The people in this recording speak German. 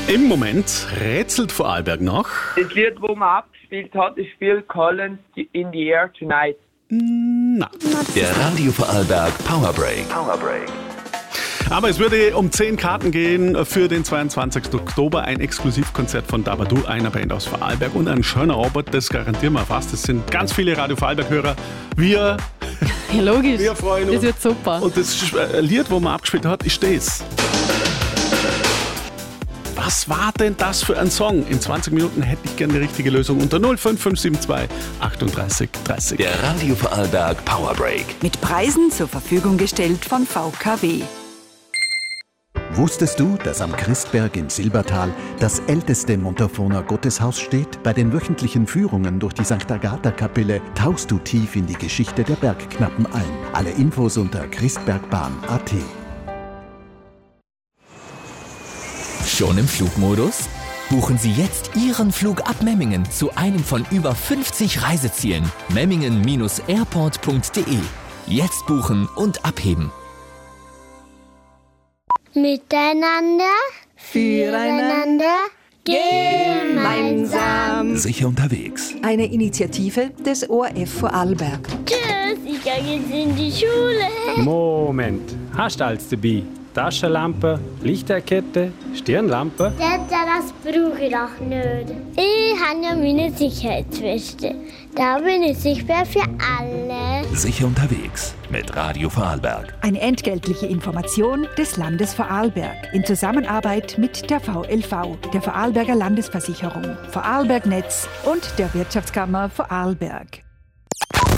Im Moment rätselt Vorarlberg noch. Das Lied, das man abgespielt hat, ist Phil Collins in the Air Tonight. Na. Der Radio Vorarlberg Powerbreak. Aber es würde um 10 Karten gehen für den 22. Oktober. Ein Exklusivkonzert von Dabadoo, einer Band aus Vorarlberg und ein schöner Robot, das garantieren wir fast. Es sind ganz viele Radio Vorarlberg-Hörer. Wir Logisch, wir freuen uns. das wird super. Und das Lied, das man abgespielt hat, ist das. Was war denn das für ein Song? In 20 Minuten hätte ich gerne die richtige Lösung unter 05572 38 30. Der Radio Vorarlberg Powerbreak. Mit Preisen zur Verfügung gestellt von VKW. Wusstest du, dass am Christberg im Silbertal das älteste Montafoner Gotteshaus steht? Bei den wöchentlichen Führungen durch die St. Agatha-Kapelle tauchst du tief in die Geschichte der Bergknappen ein. Alle Infos unter christbergbahn.at. Schon im Flugmodus? Buchen Sie jetzt Ihren Flug ab Memmingen zu einem von über 50 Reisezielen. memmingen-airport.de. Jetzt buchen und abheben. Miteinander, füreinander, gemeinsam. Sicher unterwegs. Eine Initiative des ORF Vorarlberg. Tschüss, ich gehe jetzt in die Schule. Moment, hast du alles dabei? Taschenlampe, Lichterkette, Stirnlampe? Das brauche ich doch nicht. Ich habe ja meine Sicherheitsweste. Da bin ich sichtbar für alle. Sicher unterwegs mit Radio Vorarlberg. Eine entgeltliche Information des Landes Vorarlberg in Zusammenarbeit mit der VLV, der Vorarlberger Landesversicherung, Vorarlberg Netz und der Wirtschaftskammer Vorarlberg.